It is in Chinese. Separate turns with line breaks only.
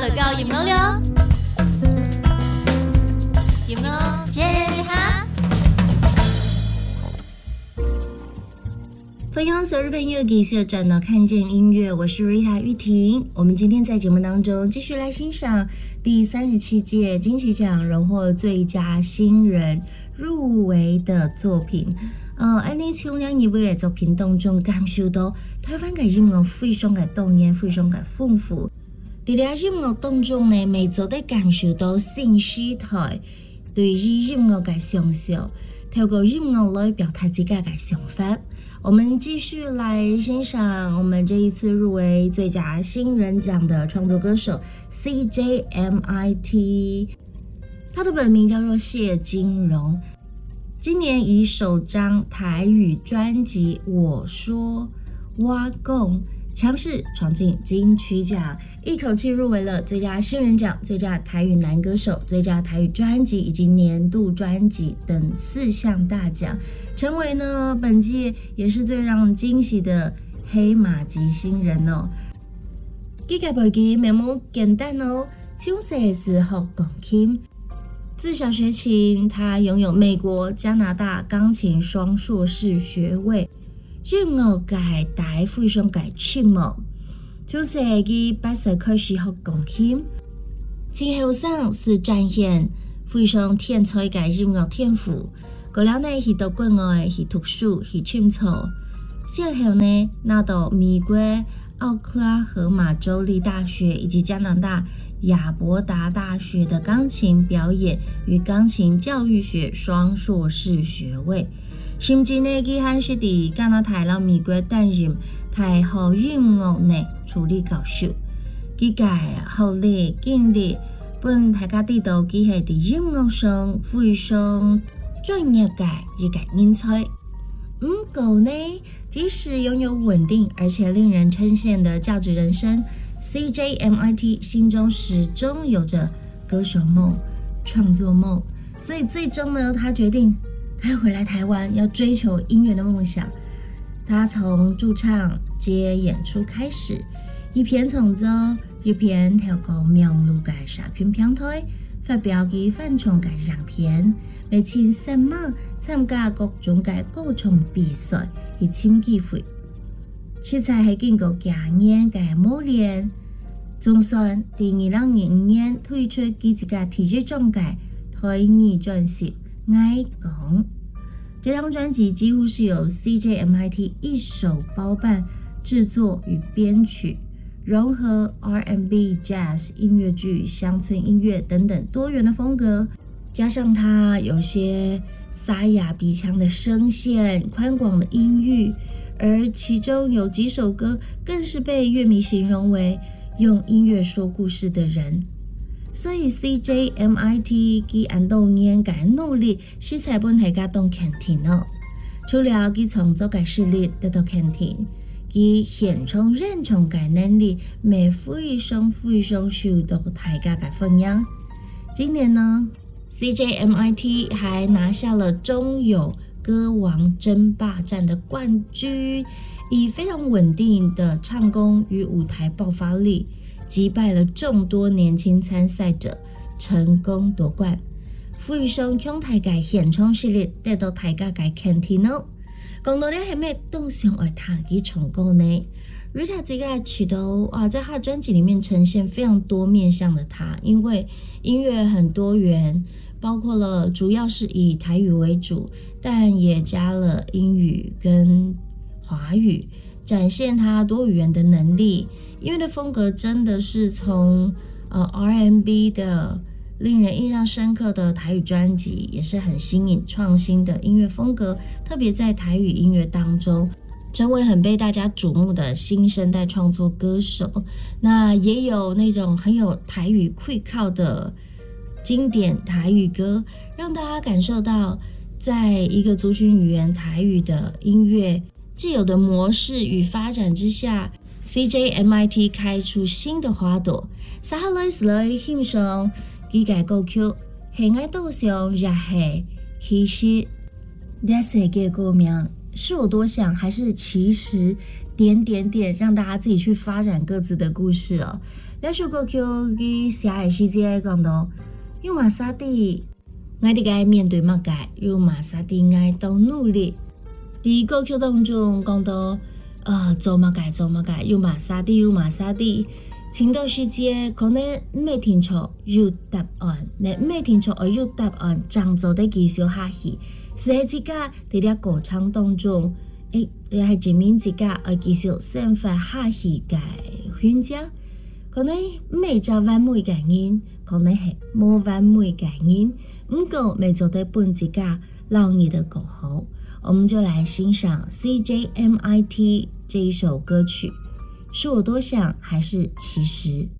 就到葉屋了。葉屋接你哈。
欢迎所有朋友继续转到看见音乐，我是 Rita 玉婷。我们今天在节目当中继续来欣赏第37届金曲奖荣获最佳新人入围的作品。安尼从两位的作品当中感受到台湾的音乐非常的多元，非常的丰富。在音乐当中呢，每周都感受到新时代对于音乐的想象，透过音乐来表达自己的想法。我们继续来欣赏我们这一次入围最佳新人奖的创作歌手 CJMIT， 他的本名叫做谢金荣，今年以首张台语专辑《我说我讲》强势闯进金曲奖，一口气入围了最佳新人奖、最佳台语男歌手、最佳台语专辑以及年度专辑等4项大奖，成为呢本届也是最让人惊喜的黑马级新人哦。这个背景没那简单哦，从小的时候钢琴，自小学琴，他拥有美国、加拿大钢琴双硕士学位。音乐界大非常嘅羡慕，就是佢8歲開始學鋼琴，前後生是展現非常天才嘅音樂天賦。過了呢，去到國外去讀書去深造，先後呢拿到美國奧克拉荷馬州立大學以及加拿大亞伯達大學的鋼琴表演與鋼琴教育學雙碩士學位。甚至呢，佢還是喺加拿大和美國擔任台語音樂呢助理教授。佢嘅後來經歷本大家知道佢係喺音樂上非常專業嘅一個人才。不過呢，即使擁有穩定而且令人稱羨的教職人生 ，CJMIT 心中始終有着歌手夢、創作夢，所以最終呢，他決定他要回來台灣，要追求音樂的夢想。他從駐唱接演出開始，一邊創作，一邊透過網絡嘅社群平台發表佢翻唱嘅影片，並且申請參加各種嘅歌唱比賽以簽機會。實在係經過幾年嘅磨練，總算在2005年推出佢一個第一張嘅台語專輯。愛講這張專輯幾乎是由 CJMIT 一手包辦製作與編曲，融合 R&B、Jazz、音樂劇、鄉村音樂等等多元的風格，加上它有些沙啞鼻腔的聲線、寬廣的音域，而其中有幾首歌更是被樂迷形容為用音樂說故事的人。所以 CJMIT 佢按多年嘅努力，實在本大家都肯定哦。除了佢創作嘅實力得到肯定，佢現場演唱嘅能力，也非常非常受到大家嘅歡迎。今年呢 ，CJMIT 還拿下了中友歌王爭霸戰的冠軍，以非常穩定的唱功與舞台爆發力，擊敗了眾多年輕參賽者，成功奪冠。非常強大嘅演唱實力得到大家嘅肯定哦。講到呢係咩都想愛彈佢唱歌呢 ？Rita 這個曲都在他專輯裡面呈現非常多面向的他，因為音樂很多元，包括了主要是以台語為主，但也加了英語跟華語，展現他多語言的能力。音樂的風格真的是從R&B 的令人印象深刻的台語專輯，也是很新穎創新的音樂風格，特別在台語音樂當中成為很被大家矚目的新生代創作歌手。那也有那種很有台語氣靠的經典台語歌，讓大家感受到在一個族群語言台語的音樂既有的模式與發展之下， CJMIT 開出新的花朵。接下來是來欣賞佢嘅歌曲《係愛島上熱氣》，其實這首嘅歌名是我多想，還是其實点点点，让大家自己去发展各自的故事哦。这首歌曲佢写的时节讲到，要马沙地，我哋该面对乜嘢？要马沙地爱到努力。喺歌曲当中讲到，做乜嘢做乜嘢，要马沙地要马沙地。前段时间可能未聽錯有答案，你未聽錯有答案，張做的繼續下去。是自家喺啲歌唱當中，你係證明自家要繼續生活下去嘅選擇。可能未做完美嘅人，可能係冇完美嘅人，不過未做得本自家讓你的歌好。我們就來欣賞 CJMIT 這一首歌曲。是我多想，還是其實